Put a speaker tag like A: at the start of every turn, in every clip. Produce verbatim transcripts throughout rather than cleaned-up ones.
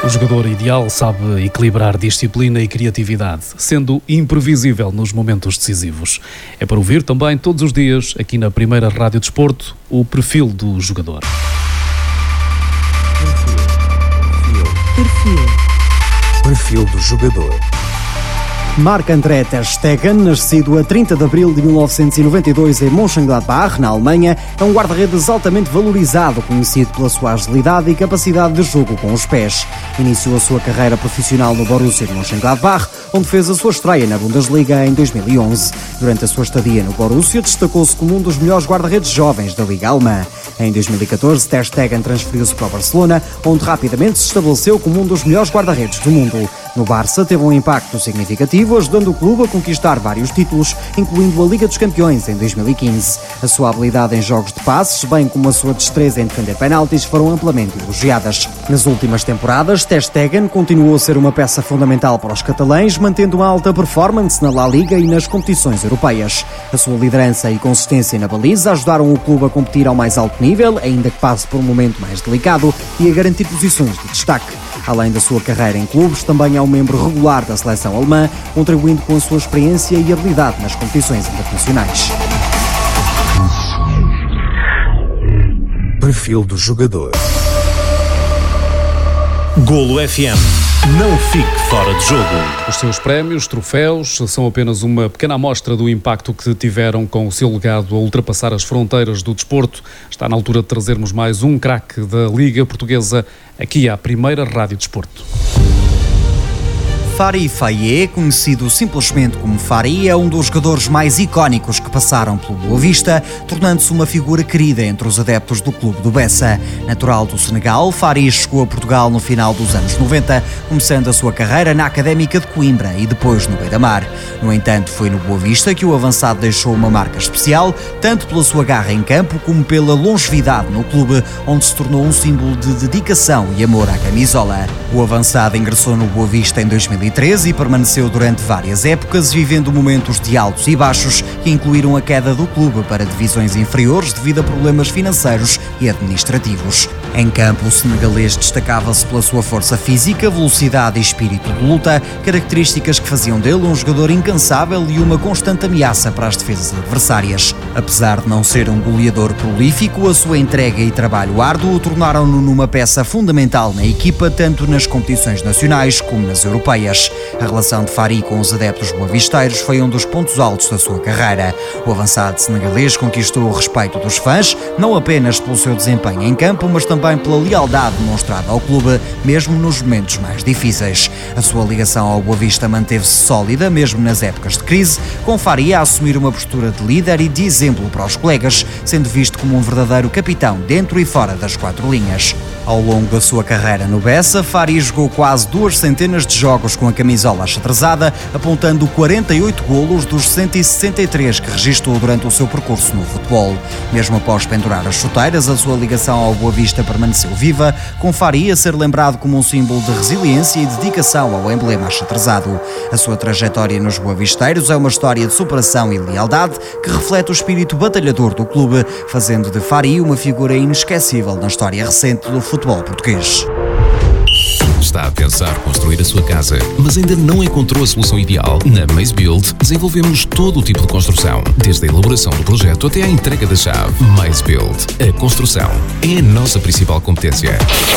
A: O jogador ideal sabe equilibrar disciplina e criatividade, sendo imprevisível nos momentos decisivos. É para ouvir também todos os dias, aqui na primeira Rádio Desporto, o perfil do jogador.
B: Perfil. Perfil. Perfil do jogador.
C: Marc-André ter Stegen, nascido a trinta de abril de mil novecentos e noventa e dois em Mönchengladbach, na Alemanha, é um guarda-redes altamente valorizado, conhecido pela sua agilidade e capacidade de jogo com os pés. Iniciou a sua carreira profissional no Borussia de Mönchengladbach, onde fez a sua estreia na Bundesliga em dois mil e onze. Durante a sua estadia no Borussia, destacou-se como um dos melhores guarda-redes jovens da Liga Alemã. Em dois mil e catorze, ter Stegen transferiu-se para o Barcelona, onde rapidamente se estabeleceu como um dos melhores guarda-redes do mundo. No Barça, teve um impacto significativo, ajudando o clube a conquistar vários títulos, incluindo a Liga dos Campeões em dois mil e quinze. A sua habilidade em jogos de passes, bem como a sua destreza em defender penaltis, foram amplamente elogiadas. Nas últimas temporadas, ter Stegen continuou a ser uma peça fundamental para os catalães, mantendo uma alta performance na La Liga e nas competições europeias. A sua liderança e consistência na baliza ajudaram o clube a competir ao mais alto nível, ainda que passe por um momento mais delicado, e a garantir posições de destaque. Além da sua carreira em clubes, também é um membro regular da seleção alemã, contribuindo com a sua experiência e habilidade nas competições internacionais.
B: Perfil do jogador.
D: Golo F M. Não fique fora de jogo.
A: Os seus prémios, troféus, são apenas uma pequena amostra do impacto que tiveram com o seu legado a ultrapassar as fronteiras do desporto. Está na altura de trazermos mais um craque da Liga Portuguesa aqui à primeira Rádio Desporto.
C: Fari Faye, conhecido simplesmente como Fari, é um dos jogadores mais icónicos que passaram pelo Boa Vista, tornando-se uma figura querida entre os adeptos do clube do Bessa. Natural do Senegal, Fari chegou a Portugal no final dos anos noventa, começando a sua carreira na Académica de Coimbra e depois no Beira-Mar. No entanto, foi no Boa Vista que o avançado deixou uma marca especial, tanto pela sua garra em campo como pela longevidade no clube, onde se tornou um símbolo de dedicação e amor à camisola. O avançado ingressou no Boa Vista em dois mil e treze e permaneceu durante várias épocas, vivendo momentos de altos e baixos que incluíram a queda do clube para divisões inferiores devido a problemas financeiros e administrativos. Em campo, o senegalês destacava-se pela sua força física, velocidade e espírito de luta, características que faziam dele um jogador incansável e uma constante ameaça para as defesas adversárias. Apesar de não ser um goleador prolífico, a sua entrega e trabalho árduo tornaram-no numa peça fundamental na equipa, tanto nas competições nacionais como nas europeias. A relação de Fari com os adeptos boavisteiros foi um dos pontos altos da sua carreira. O avançado senegalês conquistou o respeito dos fãs, não apenas pelo seu desempenho em campo, mas também pela lealdade demonstrada ao clube, mesmo nos momentos mais difíceis. A sua ligação ao Boa Vista manteve-se sólida, mesmo nas épocas de crise, com Fari a assumir uma postura de líder e de exemplo para os colegas, sendo visto como um verdadeiro capitão dentro e fora das quatro linhas. Ao longo da sua carreira no Bessa, Fari jogou quase duas centenas de jogos com a camisola axadrezada, apontando quarenta e oito golos dos cento e sessenta e três que registrou durante o seu percurso no futebol. Mesmo após pendurar as chuteiras, a sua ligação ao Boa Vista permaneceu viva, com Fari a ser lembrado como um símbolo de resiliência e dedicação ao emblema axadrezado. A sua trajetória nos boavisteiros é uma história de superação e lealdade que reflete o espírito batalhador do clube, fazendo de Fari uma figura inesquecível na história recente do futebol português.
E: Está a pensar construir a sua casa, mas ainda não encontrou a solução ideal? Na Maze Build desenvolvemos todo o tipo de construção, desde a elaboração do projeto até à entrega da chave. Maze Build. A construção é a nossa principal competência.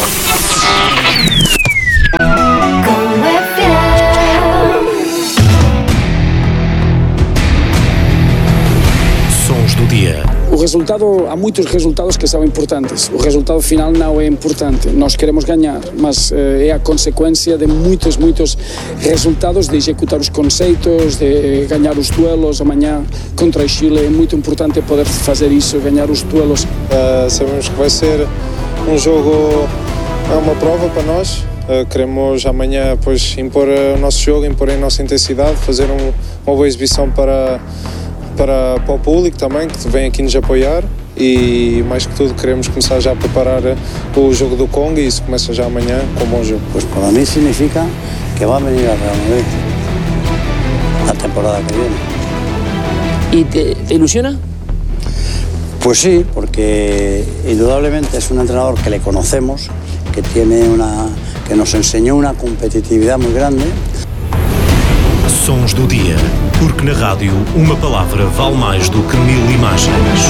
D: Sons do dia.
F: O resultado, há muitos resultados que são importantes. O resultado final não é importante. Nós queremos ganhar, mas eh, é a consequência de muitos, muitos resultados, de executar os conceitos, de ganhar os duelos. Amanhã contra o Chile é muito importante poder fazer isso, ganhar os duelos.
G: Uh, sabemos que vai ser um jogo, é uma prova para nós. Uh, queremos amanhã pois, impor o nosso jogo, impor a nossa intensidade, fazer um, uma boa exibição para... Para, para o público também, que vem aqui nos apoiar, e mais que tudo queremos começar já a preparar o jogo do Congo, e isso começa já amanhã com um bom jogo.
H: Pues para mí significa que va a venir a Real Madrid la temporada que viene.
I: ¿Y te, te ilusiona?
H: Pues sí, porque indudablemente es un entrenador que le conocemos, que tiene una, que nos enseñó una competitividad muy grande.
D: Sons do dia, porque na rádio uma palavra vale mais do que mil imagens.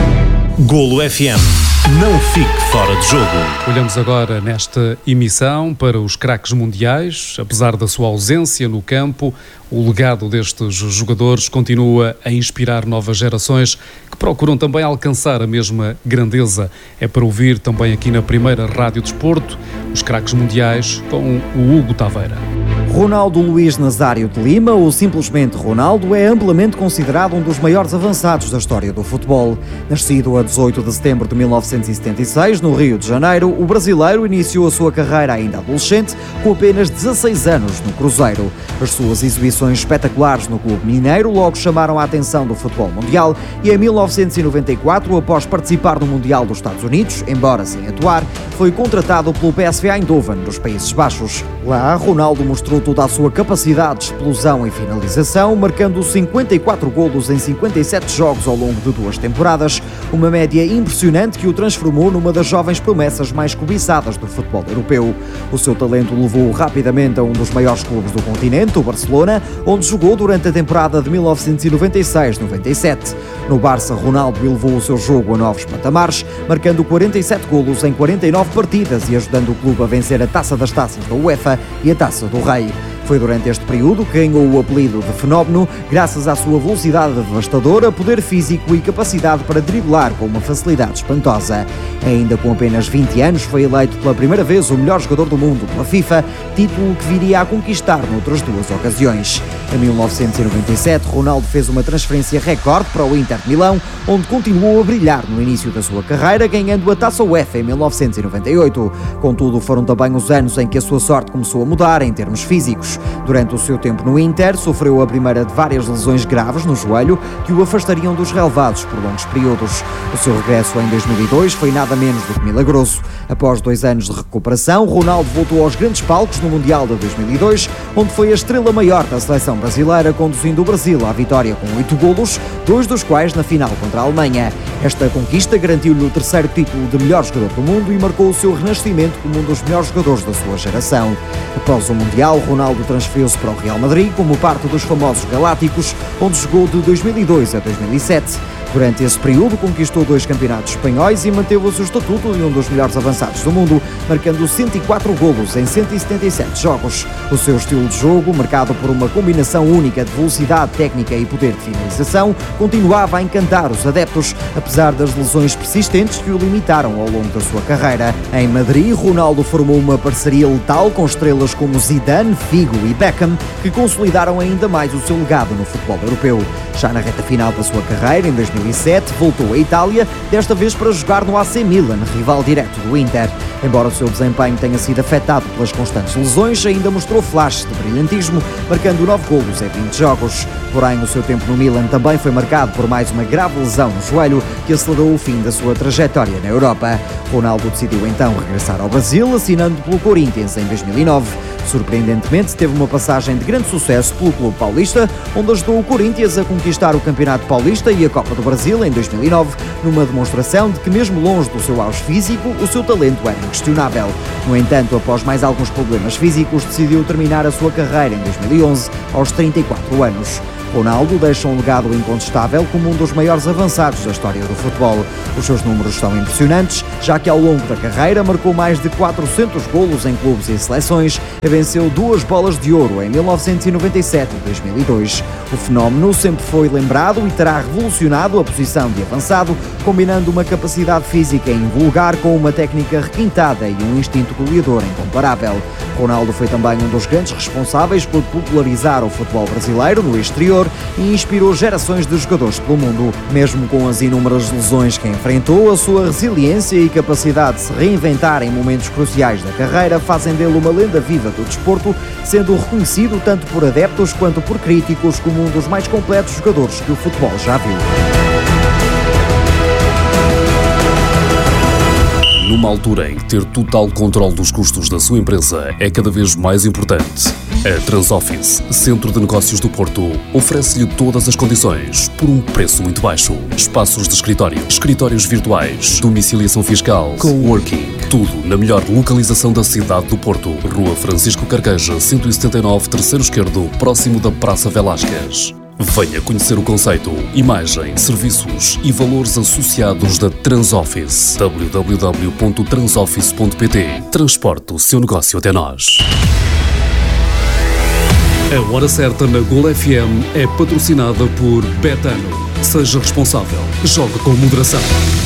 D: Golo F M. Não fique fora de jogo.
A: Olhamos agora nesta emissão para os craques mundiais. Apesar da sua ausência no campo, o legado destes jogadores continua a inspirar novas gerações que procuram também alcançar a mesma grandeza. É para ouvir também aqui na primeira Rádio Desporto, os craques mundiais com o Hugo Taveira.
C: Ronaldo Luís Nazário de Lima, ou simplesmente Ronaldo, é amplamente considerado um dos maiores avançados da história do futebol. Nascido a dezoito de setembro de mil novecentos e setenta e seis, no Rio de Janeiro, o brasileiro iniciou a sua carreira ainda adolescente, com apenas dezasseis anos no Cruzeiro. As suas exibições espetaculares no clube mineiro logo chamaram a atenção do futebol mundial e em mil novecentos e noventa e quatro, após participar no Mundial dos Estados Unidos, embora sem atuar, foi contratado pelo P S V Eindhoven, dos Países Baixos. Lá, Ronaldo mostrou toda a sua capacidade de explosão e finalização, marcando cinquenta e quatro golos em cinquenta e sete jogos ao longo de duas temporadas, uma média impressionante que o transformou numa das jovens promessas mais cobiçadas do futebol europeu. O seu talento levou-o rapidamente a um dos maiores clubes do continente, o Barcelona, onde jogou durante a temporada de mil novecentos e noventa e seis noventa e sete. No Barça, Ronaldo elevou o seu jogo a novos patamares, marcando quarenta e sete golos em quarenta e nove partidas e ajudando o clube a vencer a Taça das Taças da UEFA e a Taça do Rei. Foi durante este período que ganhou o apelido de Fenómeno, graças à sua velocidade devastadora, poder físico e capacidade para driblar com uma facilidade espantosa. Ainda com apenas vinte anos, foi eleito pela primeira vez o melhor jogador do mundo pela FIFA, título que viria a conquistar noutras duas ocasiões. Em mil novecentos e noventa e sete, Ronaldo fez uma transferência recorde para o Inter de Milão, onde continuou a brilhar no início da sua carreira, ganhando a Taça UEFA em mil novecentos e noventa e oito. Contudo, foram também os anos em que a sua sorte começou a mudar em termos físicos. Durante o seu tempo no Inter, sofreu a primeira de várias lesões graves no joelho que o afastariam dos relevados por longos períodos. O seu regresso em dois mil e dois foi nada menos do que milagroso. Após dois anos de recuperação, Ronaldo voltou aos grandes palcos no Mundial de dois mil e dois, onde foi a estrela maior da seleção brasileira, conduzindo o Brasil à vitória com oito golos, dois dos quais na final contra a Alemanha. Esta conquista garantiu-lhe o terceiro título de melhor jogador do mundo e marcou o seu renascimento como um dos melhores jogadores da sua geração. Após o Mundial, Ronaldo transferiu-se para o Real Madrid como parte dos famosos Galácticos, onde jogou de dois mil e dois a dois mil e sete. Durante esse período, conquistou dois campeonatos espanhóis e manteve o seu estatuto de um dos melhores avançados do mundo, marcando cento e quatro golos em cento e setenta e sete jogos. O seu estilo de jogo, marcado por uma combinação única de velocidade, técnica e poder de finalização, continuava a encantar os adeptos, apesar das lesões persistentes que o limitaram ao longo da sua carreira. Em Madrid, Ronaldo formou uma parceria letal com estrelas como Zidane, Figo e Beckham, que consolidaram ainda mais o seu legado no futebol europeu. Já na reta final da sua carreira, em dois mil e sete, voltou à Itália, desta vez para jogar no A C Milan, rival direto do Inter. Embora o seu desempenho tenha sido afetado pelas constantes lesões, ainda mostrou flashes de brilhantismo, marcando nove golos em vinte jogos. Porém, o seu tempo no Milan também foi marcado por mais uma grave lesão no joelho, que acelerou o fim da sua trajetória na Europa. Ronaldo decidiu então regressar ao Brasil, assinando pelo Corinthians em dois mil e nove. Surpreendentemente, teve uma passagem de grande sucesso pelo clube paulista, onde ajudou o Corinthians a conquistar o Campeonato Paulista e a Copa do Brasil em dois mil e nove, numa demonstração de que, mesmo longe do seu auge físico, o seu talento era inquestionável. No entanto, após mais alguns problemas físicos, decidiu terminar a sua carreira em dois mil e onze, aos trinta e quatro anos. Ronaldo deixa um legado incontestável como um dos maiores avançados da história do futebol. Os seus números são impressionantes, já que ao longo da carreira marcou mais de quatrocentos golos em clubes e seleções e venceu duas bolas de ouro em mil novecentos e noventa e sete e dois mil e dois. O fenómeno sempre foi lembrado e terá revolucionado a posição de avançado, combinando uma capacidade física invulgar com uma técnica requintada e um instinto goleador incomparável. Ronaldo foi também um dos grandes responsáveis por popularizar o futebol brasileiro no exterior e inspirou gerações de jogadores pelo mundo. Mesmo com as inúmeras lesões que enfrentou, a sua resiliência e capacidade de se reinventar em momentos cruciais da carreira fazem dele uma lenda viva do desporto, sendo reconhecido tanto por adeptos quanto por críticos como um dos mais completos jogadores que o futebol já viu.
J: Numa altura em que ter total controle dos custos da sua empresa é cada vez mais importante, a Transoffice, Centro de Negócios do Porto, oferece-lhe todas as condições por um preço muito baixo. Espaços de escritório, escritórios virtuais, domiciliação fiscal, coworking, Tudo na melhor localização da cidade do Porto. Rua Francisco Carqueja, cento e setenta e nove, terceiro esquerdo, próximo da Praça Velásquez. Venha conhecer o conceito, imagem, serviços e valores associados da Transoffice. w w w ponto transoffice ponto p t. Transporte o seu negócio até nós.
A: A Hora Certa na Golo F M é patrocinada por Betano. Seja responsável. Jogue com moderação.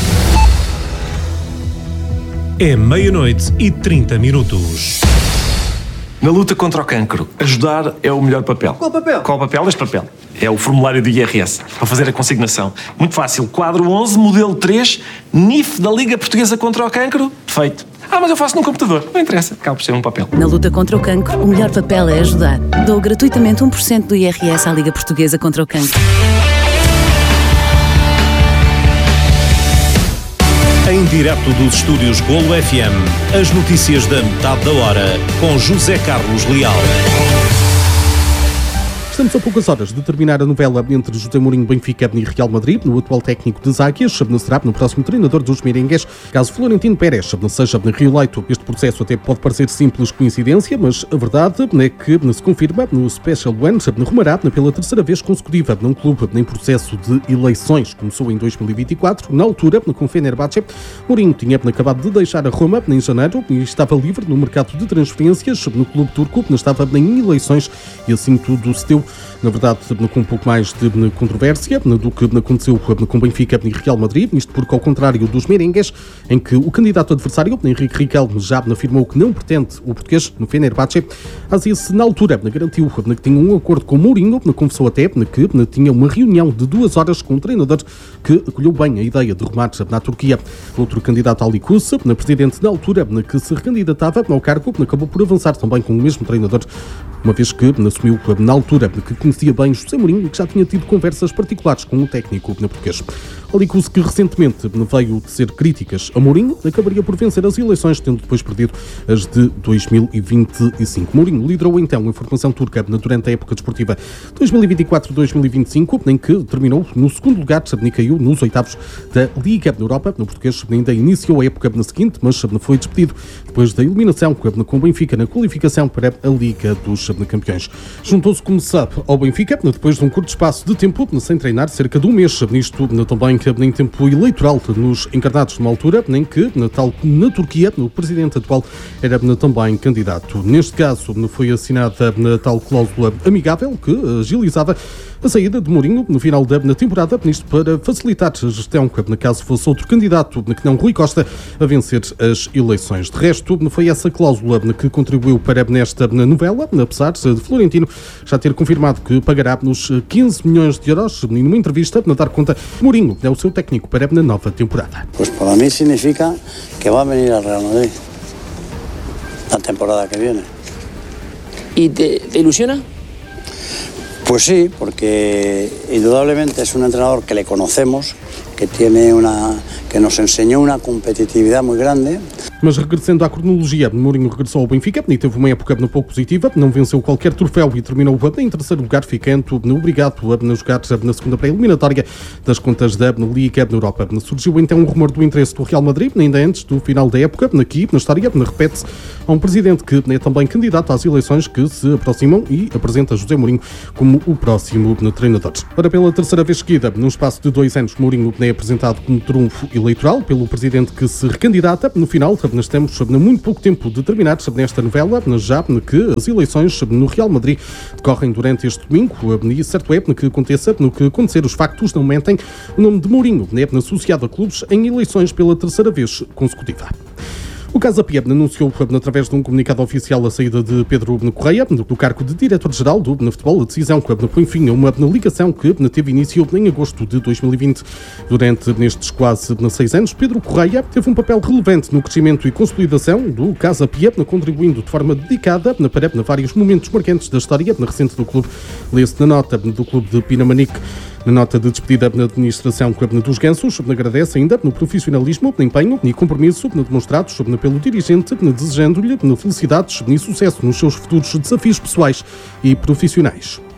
D: É meia-noite e trinta minutos.
K: Na luta contra o cancro, ajudar é o melhor papel.
L: Qual papel?
K: Qual papel? Este papel. É o formulário do I R S, para fazer a consignação. Muito fácil. Quadro onze, modelo três, N I F da Liga Portuguesa contra o Cancro. Feito. Ah, mas eu faço num computador. Não interessa. Acaba por ser um papel.
M: Na luta contra o cancro, o melhor papel é ajudar. Dou gratuitamente um por cento do I R S à Liga Portuguesa contra o Cancro.
D: Em direto dos estúdios Golo F M, as notícias da metade da hora, com José Carlos Leal.
N: Estamos a poucas horas de terminar a novela entre José Mourinho, Benfica e Real Madrid. No atual técnico das Águias, será no próximo treinador dos Merengues, caso Florentino Pérez seja reeleito. Este processo até pode parecer simples coincidência, mas a verdade é que se confirma no Special One, rumará pela terceira vez consecutiva num clube em processo de eleições. Começou em dois mil e vinte e quatro, na altura, com o Fenerbahçe. Mourinho tinha acabado de deixar a Roma em janeiro e estava livre no mercado de transferências. No clube turco estava em eleições e assim tudo se deu. Na verdade, com um pouco mais de controvérsia do que aconteceu com Benfica e Real Madrid, isto porque, ao contrário dos merengues, em que o candidato adversário, Henrique Riquelme, já afirmou que não pretende o português no Fenerbahçe, Aziz, na altura, garantiu que tinha um acordo com Mourinho, confessou até que tinha uma reunião de duas horas com um treinador que acolheu bem a ideia de rumar na Turquia. Outro candidato, Ali Koussa, presidente na altura, que se recandidatava ao cargo, acabou por avançar também com o mesmo treinador, uma vez que assumiu na altura que conhecia bem José Mourinho e que já tinha tido conversas particulares com o técnico português. Ali Koussa, que recentemente veio tecer críticas a Mourinho, acabaria por vencer as eleições, tendo depois perdido as de dois mil e vinte e cinco. Mourinho liderou então a formação turca durante a época desportiva dois mil e vinte e quatro a dois mil e vinte e cinco, em que terminou no segundo lugar e caiu nos oitavos da Liga Europa. No português ainda iniciou a época na seguinte, mas foi despedido depois da eliminação com o Benfica na qualificação para a Liga dos Campeões. Juntou-se, como se sabe, ao Benfica, depois de um curto espaço de tempo, sem treinar, cerca de um mês, nisto também em tempo eleitoral nos encarnados numa altura em que, tal como na Turquia, o presidente atual era também candidato. Neste caso, foi assinada a tal cláusula amigável que agilizava a saída de Mourinho no final da temporada, nisto para facilitar a gestão, caso fosse outro candidato, que não Rui Costa, a vencer as eleições. De resto, foi essa cláusula que contribuiu para nesta novela, apesar de Florentino já ter confirmado que pagará nos quinze milhões de euros, e numa entrevista, a dar conta, Mourinho é o seu técnico para a nova temporada.
H: Pues para mí significa que va a venir al Real Madrid la temporada que viene.
I: ¿Y te, te ilusiona?
H: Pues sí, porque indudablemente es un entrenador que le conocemos, que tiene una, que nos enseñó una competitividad muy grande.
N: Mas regressando à cronologia, Mourinho regressou ao Benfica e teve uma época pouco positiva, não venceu qualquer troféu e terminou em terceiro lugar, ficando obrigado a jogar na segunda pré-eliminatória das contas da Liga Europa. Surgiu então um rumor do interesse do Real Madrid, ainda antes do final da época. Aqui, na história, repete-se, há um presidente que é também candidato às eleições que se aproximam e apresenta José Mourinho como o próximo treinador. Ora, pela terceira vez seguida, num espaço de dois anos, Mourinho é apresentado como trunfo eleitoral pelo presidente que se recandidata. No final, nós temos muito pouco tempo de terminar nesta novela, já que as eleições no Real Madrid decorrem durante este domingo, e certo é que aconteça, no que acontecer, os factos não mentem, o nome de Mourinho é associado a clubes em eleições pela terceira vez consecutiva. O Casa Pia anunciou, através de um comunicado oficial, a saída de Pedro Correia do cargo de diretor-geral do futebol. A decisão põe fim a uma ligação que teve início em agosto de dois mil e vinte. Durante nestes quase seis anos, Pedro Correia teve um papel relevante no crescimento e consolidação do Casa Pia, contribuindo de forma dedicada para vários momentos marcantes da história recente do clube. Lê-se na nota do clube de Pinamanique. Na nota de despedida na administração dos Gansos, agradece ainda no profissionalismo, no empenho e compromisso demonstrados pelo dirigente, desejando-lhe felicidades e sucesso nos seus futuros desafios pessoais e profissionais.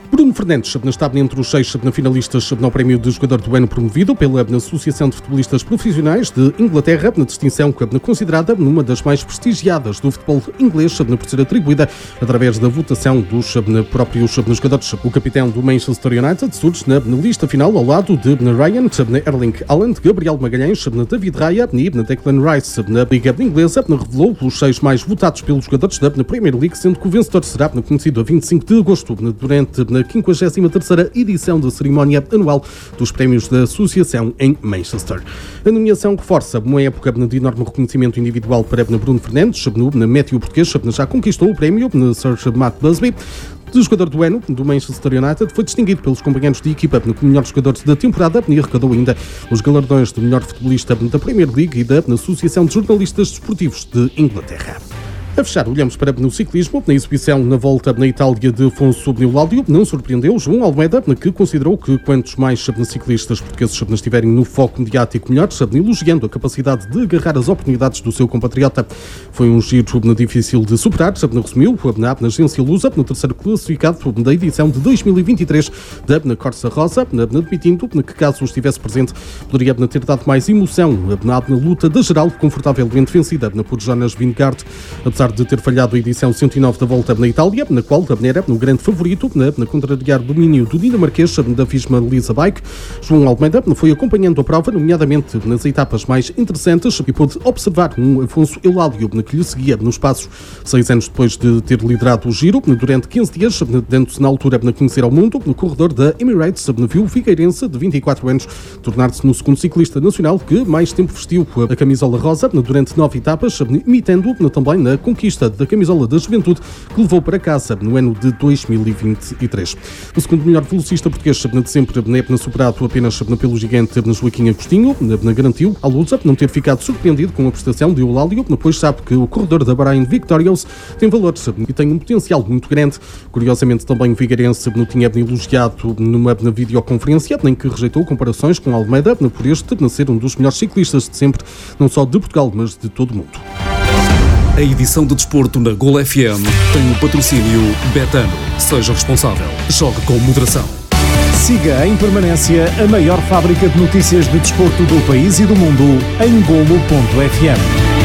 N: Bruno Fernandes estava entre os seis finalistas no prémio de jogador do ano promovido pela Associação de Futebolistas Profissionais de Inglaterra, na distinção considerada uma das mais prestigiadas do futebol inglês, por ser atribuída através da votação dos próprios jogadores. O capitão do Manchester United surge na lista final ao lado de Ryan, Erling Haaland, Gabriel Magalhães, David Raya e Declan Rice. Na Liga Inglesa revelou os seis mais votados pelos jogadores da Premier League, sendo que o vencedor será conhecido a vinte e cinco de agosto, durante a quinquagésima terceira edição da cerimónia anual dos prémios da Associação em Manchester. A nomeação reforça uma época de enorme reconhecimento individual para Bruno Fernandes. No médio português já conquistou o prémio Sir Matt Busby de jogador do ano do Manchester United. Foi distinguido pelos companheiros de equipa como melhor jogador da temporada e arrecadou ainda os galardões de melhor futebolista da Premier League e da Associação de Jornalistas Desportivos de Inglaterra. A fechar, olhamos para no ciclismo. Na exibição na volta na Itália de Afonso Laudio, não surpreendeu João Almeida, que considerou que quantos mais ciclistas portugueses estiverem no foco mediático, melhor, elogiando a capacidade de agarrar as oportunidades do seu compatriota. Foi um giro difícil de superar, resumiu na agência Lusa, no terceiro classificado da edição de dois mil e vinte e três da Corsa Rosa, admitindo que caso estivesse presente, poderia ter dado mais emoção na luta da geral, confortavelmente vencida por Jonas Vingegaard, apesar de ter falhado a edição cento e nove da Volta na Itália, na qual era o grande favorito na, na contrariar o domínio do dinamarquês da Visma Lease Bike. João Almeida foi acompanhando a prova, nomeadamente nas etapas mais interessantes, e pôde observar um Afonso Laudio que lhe seguia nos passos seis anos depois de ter liderado o Giro. Durante quinze dias, dando-se na altura a conhecer ao mundo, no corredor da Emirates, viu o figueirense de vinte e quatro anos tornar-se no segundo ciclista nacional que mais tempo vestiu a camisola rosa durante nove etapas, imitando também na conquista da camisola da Juventude, que levou para casa no ano de dois mil e vinte e três. O segundo melhor velocista português de sempre, na superado apenas pelo gigante Joaquim Agostinho, garantiu à Lusa não ter ficado surpreendido com a prestação de Laudio, pois sabe que o corredor da Bahrain Victorious tem valores e tem um potencial muito grande. Curiosamente, também o figueirense tinha elogiado numa videoconferência, em que rejeitou comparações com Almeida, por este ser um dos melhores ciclistas de sempre, não só de Portugal, mas de todo o mundo.
A: A edição de desporto na Gol F M tem o patrocínio Betano. Seja responsável. Jogue com moderação.
L: Siga em permanência a maior fábrica de notícias de desporto do país e do mundo em golo ponto f m.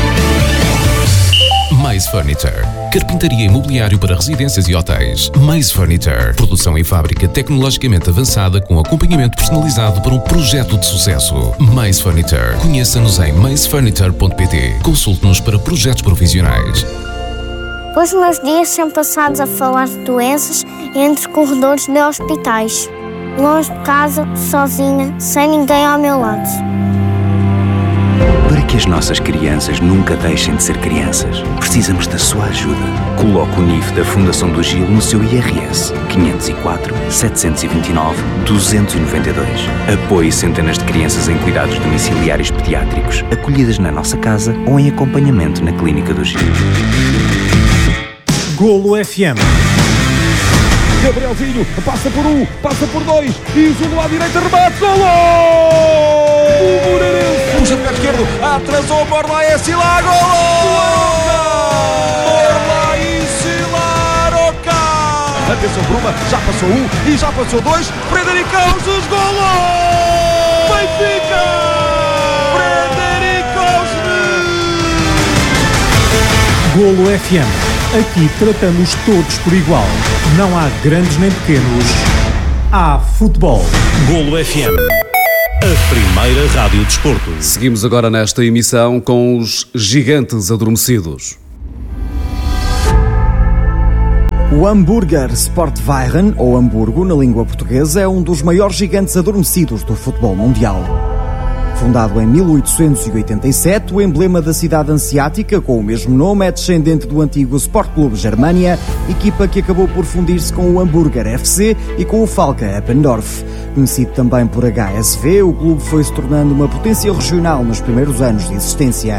E: Mais Furniture. Carpintaria imobiliário para residências e hotéis. Mais Furniture. Produção em fábrica tecnologicamente avançada com acompanhamento personalizado para um projeto de sucesso. Mais Furniture. Conheça-nos em mais furniture ponto p t. Consulte-nos para projetos profissionais.
O: Os meus dias são passados a falar de doenças entre corredores de hospitais. Longe de casa, sozinha, sem ninguém ao meu lado.
P: Para que as nossas crianças nunca deixem de ser crianças, precisamos da sua ajuda. Coloque o N I F da Fundação do Gil no seu I R S quinhentos e quatro, setecentos e vinte e nove, duzentos e noventa e dois. Apoie centenas de crianças em cuidados domiciliários pediátricos, acolhidas na nossa casa ou em acompanhamento na Clínica do Gil.
L: Golo F M.
Q: Gabrielzinho passa por um, passa por dois, isolou à direita, remate, golo! O Moreirense! Puxa de pé esquerdo, atrasou, Borla e Silar, golo! Borla e Silar, Oca! Atenção, Bruma, já passou um e já passou dois, Frederico Alves, golo! Benfica! Frederico Alves!
L: Golo F M. Aqui tratamos todos por igual. Não há grandes nem pequenos. Há futebol.
D: Golo F M. A primeira rádio de desporto.
A: Seguimos agora nesta emissão com os gigantes adormecidos.
C: O Hamburger Sportwagen, ou Hamburgo na língua portuguesa, é um dos maiores gigantes adormecidos do futebol mundial. Fundado em mil oitocentos e oitenta e sete, o emblema da cidade hanseática, com o mesmo nome, é descendente do antigo Sport Club Germania, equipa que acabou por fundir-se com o Hamburger F C e com o Falke Eppendorf. Conhecido também por H S V, o clube foi se tornando uma potência regional nos primeiros anos de existência.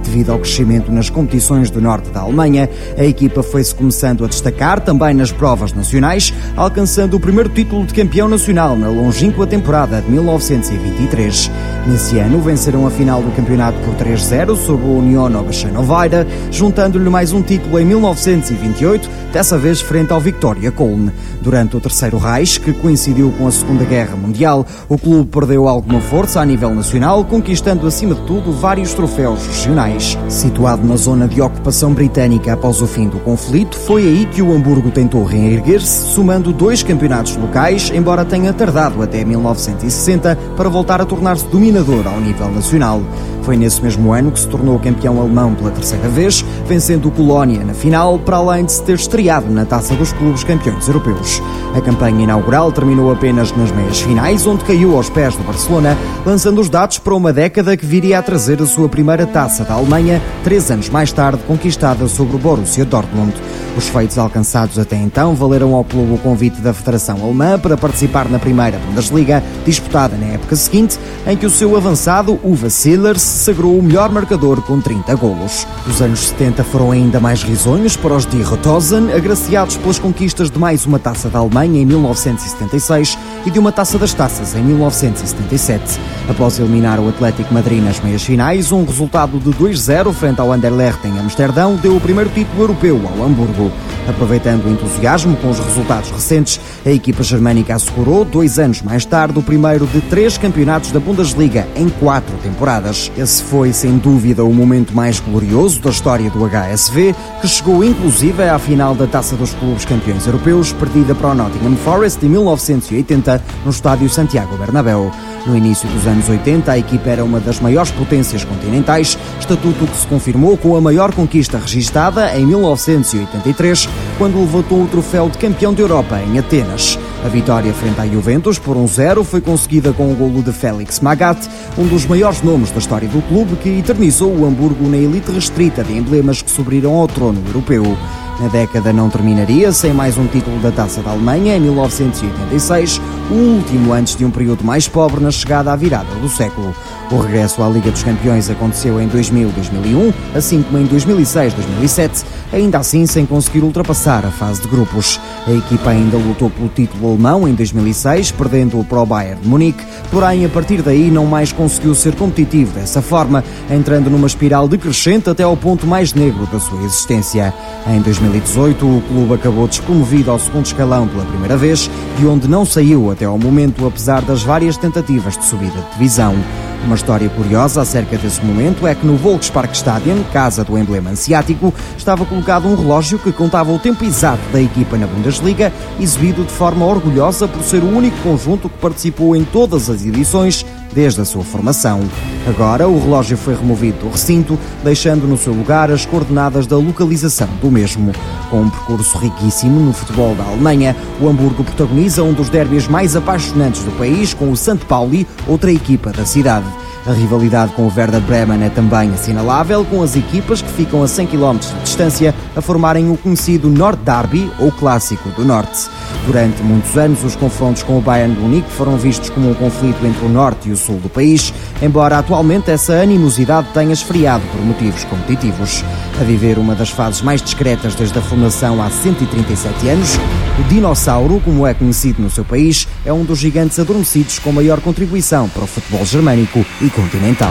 C: Devido ao crescimento nas competições do norte da Alemanha, a equipa foi-se começando a destacar também nas provas nacionais, alcançando o primeiro título de campeão nacional na longínqua temporada de mil novecentos e vinte e três. Nesse ano, venceram a final do campeonato por três a zero sobre o Union Oberschöneweide, juntando-lhe mais um título em mil novecentos e vinte e oito, dessa vez frente ao Viktoria Köln. Durante o Terceiro Reich, que coincidiu com a Segunda Guerra Mundial, o clube perdeu alguma força a nível nacional, conquistando acima de tudo vários troféus regionais. Situado na zona de ocupação britânica após o fim do conflito, foi aí que o Hamburgo tentou reerguer-se, somando dois campeonatos locais, embora tenha tardado até mil novecentos e sessenta para voltar a tornar-se dominador ao nível nacional. Foi nesse mesmo ano que se tornou campeão alemão pela terceira vez, vencendo o Colónia na final, para além de se ter estreado na Taça dos Clubes Campeões Europeus. A campanha inaugural terminou apenas nas meias finais, onde caiu aos pés do Barcelona, lançando os dados para uma década que viria a trazer a sua primeira Taça da Alemanha, três anos mais tarde conquistada sobre o Borussia Dortmund. Os feitos alcançados até então valeram ao clube o convite da Federação Alemã para participar na primeira Bundesliga, disputada na época seguinte, em que o seu avançado, Uwe Seeler, se sagrou o melhor marcador com trinta golos. Os anos setenta foram ainda mais risonhos para os Die Rotosen, agraciados pelas conquistas de mais uma Taça da Alemanha em mil novecentos e setenta e seis e de uma Taça das Taças em mil novecentos e setenta e sete. Após eliminar o Atlético Madrid nas meias finais, um resultado de dois a zero frente ao Anderlecht em Amsterdão deu o primeiro título europeu ao Hamburgo. Aproveitando o entusiasmo com os resultados recentes, a equipa germânica assegurou, dois anos mais tarde, o primeiro de três campeonatos da Bundesliga em quatro temporadas. Esse foi, sem dúvida, o momento mais glorioso da história do H S V, que chegou inclusive à final da Taça dos Clubes Campeões Europeus, perdida para o Nottingham Forest em mil novecentos e oitenta, no estádio Santiago Bernabéu. No início dos anos oitenta, a equipa era uma das maiores potências continentais, estatuto que se confirmou com a maior conquista registada em mil novecentos e oitenta e três, quando levantou o troféu de campeão da Europa em Atenas. A vitória frente à Juventus por um a zero foi conseguida com o golo de Félix Magath, um dos maiores nomes da história do clube, que eternizou o Hamburgo na elite restrita de emblemas que subiram ao trono europeu. Na década não terminaria sem mais um título da Taça da Alemanha em mil novecentos e oitenta e seis, o último antes de um período mais pobre na chegada à virada do século. O regresso à Liga dos Campeões aconteceu em dois mil e dois mil e um, assim como em dois mil e seis e dois mil e sete, ainda assim sem conseguir ultrapassar a fase de grupos. A equipa ainda lutou pelo título alemão em dois mil e seis, perdendo-o para o Bayern de Munique, porém a partir daí não mais conseguiu ser competitivo dessa forma, entrando numa espiral decrescente até ao ponto mais negro da sua existência. Em dois mil e dezoito, o clube acabou despromovido ao segundo escalão pela primeira vez, de onde não saiu até ao momento, apesar das várias tentativas de subida de divisão. Uma história curiosa acerca desse momento é que no Volksparkstadion, casa do emblema asiático, estava colocado um relógio que contava o tempo exato da equipa na Bundesliga, exibido de forma orgulhosa por ser o único conjunto que participou em todas as edições desde a sua formação. Agora, o relógio foi removido do recinto, deixando no seu lugar as coordenadas da localização do mesmo. Com um percurso riquíssimo no futebol da Alemanha, o Hamburgo protagoniza um dos derbys mais apaixonantes do país com o Sankt Pauli, outra equipa da cidade. A rivalidade com o Werder Bremen é também assinalável, com as equipas que ficam a cem quilómetros de distância a formarem o conhecido Nord-Derby, ou Clássico do Norte. Durante muitos anos, os confrontos com o Bayern de Munique foram vistos como um conflito entre o norte e o sul do país, embora atualmente essa animosidade tenha esfriado por motivos competitivos. A viver uma das fases mais discretas desde a fundação há cento e trinta e sete anos, o Dinossauro, como é conhecido no seu país, é um dos gigantes adormecidos com maior contribuição para o futebol germânico e continental.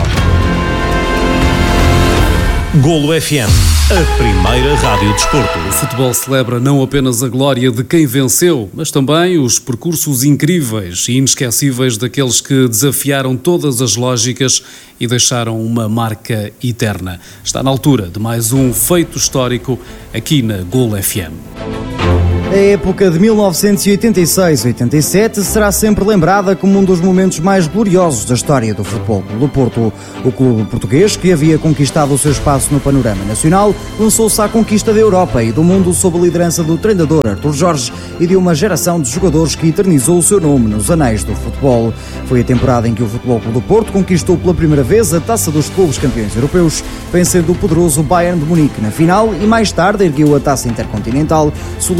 D: Golo F M, a primeira rádio de desporto.
A: O futebol celebra não apenas a glória de quem venceu, mas também os percursos incríveis e inesquecíveis daqueles que desafiaram todas as lógicas e deixaram uma marca eterna. Está na altura de mais um feito histórico aqui na Golo F M.
C: A época de mil novecentos e oitenta e seis a oitenta e sete será sempre lembrada como um dos momentos mais gloriosos da história do Futebol Clube do Porto. O clube português, que havia conquistado o seu espaço no panorama nacional, lançou-se à conquista da Europa e do mundo sob a liderança do treinador Artur Jorge e de uma geração de jogadores que eternizou o seu nome nos anéis do futebol. Foi a temporada em que o Futebol Clube do Porto conquistou pela primeira vez a Taça dos Clubes Campeões Europeus, vencendo o poderoso Bayern de Munique na final e mais tarde ergueu a Taça Intercontinental, solidificando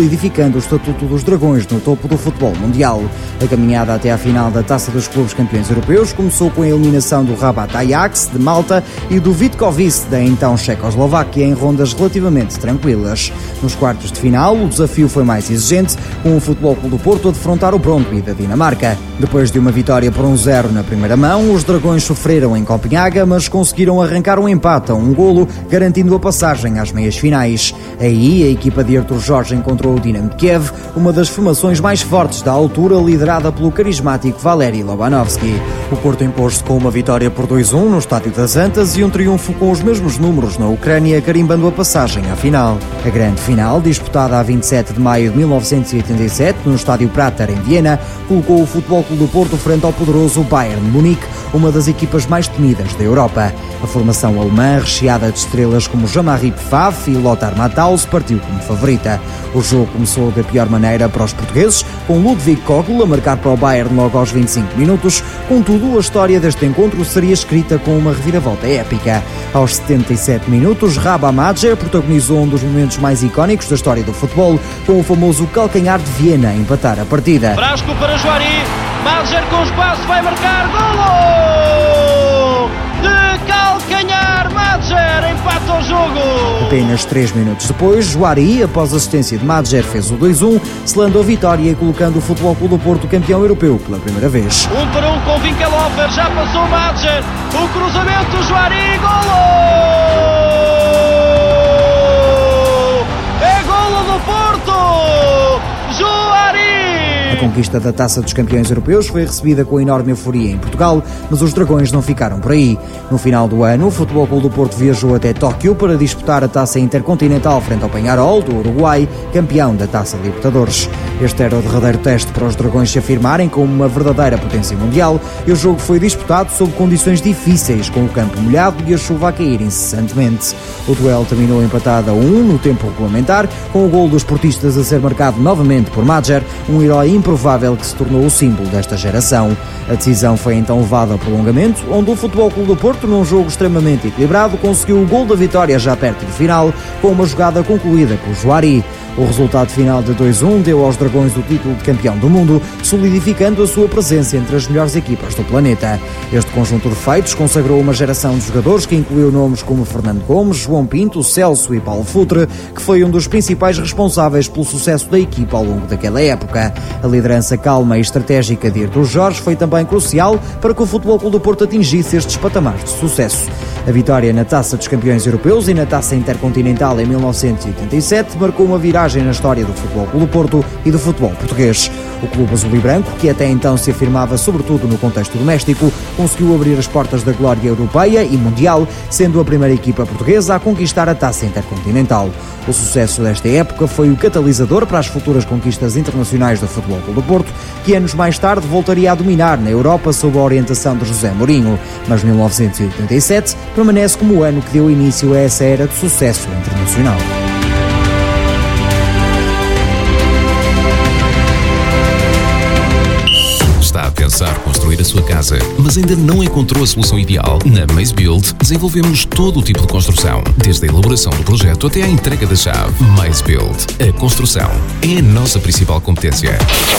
C: solidificando o estatuto dos Dragões no topo do futebol mundial. A caminhada até à final da Taça dos Clubes Campeões Europeus começou com a eliminação do Rabat Ajax, de Malta, e do Vitkovice, da então Checoslováquia, em rondas relativamente tranquilas. Nos quartos de final, o desafio foi mais exigente, com o Futebol Clube do Porto a defrontar o Brøndby da Dinamarca. Depois de uma vitória por um zero na primeira mão, os Dragões sofreram em Copenhaga, mas conseguiram arrancar um empate a um golo, garantindo a passagem às meias finais. Aí, a equipa de Artur Jorge encontrou o Dinamo de Kiev, uma das formações mais fortes da altura, liderada pelo carismático Valeri Lobanovski. O Porto impôs-se com uma vitória por dois a um no Estádio das Antas e um triunfo com os mesmos números na Ucrânia, carimbando a passagem à final. A grande final, disputada a vinte e sete de maio de mil novecentos e oitenta e sete, no Estádio Prater, em Viena, colocou o Futebol Clube do Porto frente ao poderoso Bayern de Munique, uma das equipas mais temidas da Europa. A formação alemã, recheada de estrelas como Jean-Marie Pfaff e Lothar Matthaus, partiu como favorita. O jogo começou da pior maneira para os portugueses, com Ludwig Kogl a marcar para o Bayern logo aos vinte e cinco minutos. Contudo, a história deste encontro seria escrita com uma reviravolta épica. Aos setenta e sete minutos, Raba Madjer protagonizou um dos momentos mais icónicos da história do futebol, com o famoso calcanhar de Viena a empatar a partida.
R: Frasco para Juari, Madjer com espaço vai marcar, golo! De calcanhar, Madjer empata o jogo!
C: Apenas três minutos depois, Juari, após assistência de Madjer, fez o dois a um, selando a vitória e colocando o Futebol Clube do Porto campeão europeu pela primeira vez.
R: Um para um com Winkelhofer, já passou Madjer, o cruzamento, Juari, golo! É golo do Porto! Juari!
C: A conquista da Taça dos Campeões Europeus foi recebida com enorme euforia em Portugal, mas os Dragões não ficaram por aí. No final do ano, o Futebol Clube do Porto viajou até Tóquio para disputar a Taça Intercontinental frente ao Peñarol, do Uruguai, campeão da Taça Libertadores. Este era o derradeiro teste para os Dragões se afirmarem como uma verdadeira potência mundial, e o jogo foi disputado sob condições difíceis, com o campo molhado e a chuva a cair incessantemente. O duelo terminou empatado a um no tempo regulamentar, com o gol dos portistas a ser marcado novamente por Madjer, um herói improvável que se tornou o símbolo desta geração. A decisão foi então levada ao prolongamento, onde o Futebol Clube do Porto, num jogo extremamente equilibrado, conseguiu o gol da vitória já perto do final, com uma jogada concluída por Juari. O resultado final de dois a um deu aos Dragões o título de campeão do mundo, solidificando a sua presença entre as melhores equipas do planeta. Este conjunto de feitos consagrou uma geração de jogadores que incluiu nomes como Fernando Gomes, João Pinto, Celso e Paulo Futre, que foi um dos principais responsáveis pelo sucesso da equipa ao longo daquela época. A liderança calma e estratégica de Artur Jorge foi também crucial para que o Futebol Clube do Porto atingisse estes patamares de sucesso. A vitória na Taça dos Campeões Europeus e na Taça Intercontinental em mil novecentos e oitenta e sete marcou uma viragem na história do Futebol Clube do Porto e do futebol português. O clube azul e branco, que até então se afirmava sobretudo no contexto doméstico, conseguiu abrir as portas da glória europeia e mundial, sendo a primeira equipa portuguesa a conquistar a Taça Intercontinental. O sucesso desta época foi o catalisador para as futuras conquistas internacionais do Futebol Clube do Porto, que anos mais tarde voltaria a dominar na Europa sob a orientação de José Mourinho. Mas mil novecentos e oitenta e sete permanece como o ano que deu início a essa era de sucesso internacional.
E: Está a pensar construir a sua casa, mas ainda não encontrou a solução ideal? Na Maze Build desenvolvemos todo o tipo de construção, desde a elaboração do projeto até à entrega da chave. Maze Build. A construção é a nossa principal competência.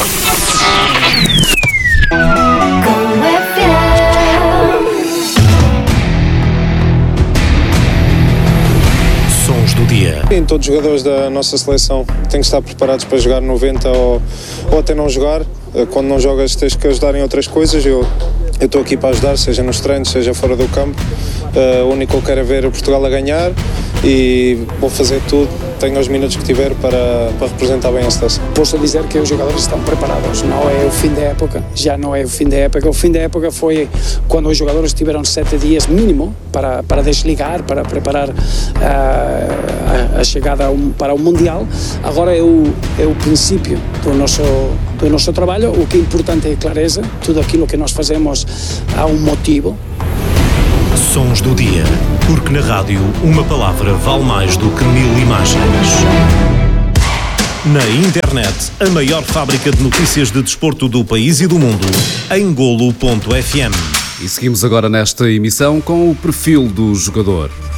D: Sons do dia.
G: Sim, todos os jogadores da nossa seleção têm que estar preparados para jogar noventa ou, ou até não jogar. Quando não jogas tens que ajudar em outras coisas. Eu eu estou aqui para ajudar, seja nos treinos, seja fora do campo. Uh, o único que eu quero é ver o Portugal a ganhar e vou fazer tudo, tenho os minutos que tiver para, para representar bem a seleção.
F: Posso dizer que os jogadores estão preparados, não é o fim da época, já não é o fim da época. O fim da época foi quando os jogadores tiveram sete dias mínimo para, para desligar, para preparar uh, a, a chegada um, para o Mundial. Agora é o, é o princípio do nosso, do nosso trabalho. O que é importante é clareza, tudo aquilo que nós fazemos há um motivo.
D: Sons do dia, porque na rádio uma palavra vale mais do que mil imagens. Na internet, a maior fábrica de notícias de desporto do país e do mundo, em golo ponto f m.
A: E seguimos agora nesta emissão com o perfil do jogador.